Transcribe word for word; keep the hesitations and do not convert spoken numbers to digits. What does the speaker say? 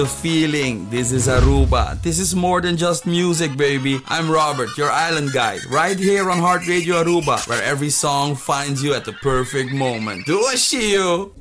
the feeling. This is Aruba. This is more than just music, baby. I'm Robert, your island guide, right here on Heart Radio Aruba, where every song finds you at the perfect moment. Do I see you?